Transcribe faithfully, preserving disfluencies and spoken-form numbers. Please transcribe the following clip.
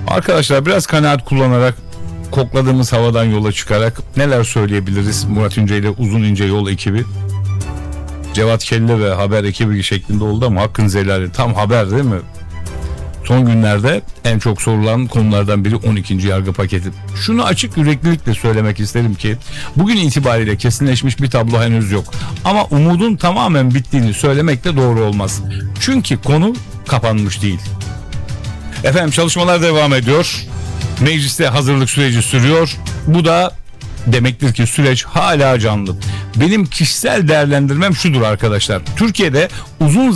Arkadaşlar biraz kanaat kullanarak, kokladığımız havadan yola çıkarak neler söyleyebiliriz Murat İnce ile Uzun İnce Yol ekibi? Cevat Kelle ve Haber ekibi şeklinde oldu ama hakkınızı helal edin. Tam haber değil mi? Son günlerde en çok sorulan konulardan biri on ikinci yargı paketi. Şunu açık yüreklilikle söylemek isterim ki bugün itibariyle kesinleşmiş bir tablo henüz yok. Ama umudun tamamen bittiğini söylemek de doğru olmaz. Çünkü konu kapanmış değil. Efendim çalışmalar devam ediyor. Mecliste hazırlık süreci sürüyor. Bu da demektir ki süreç hala canlı. Benim kişisel değerlendirmem şudur arkadaşlar. Türkiye'de uzun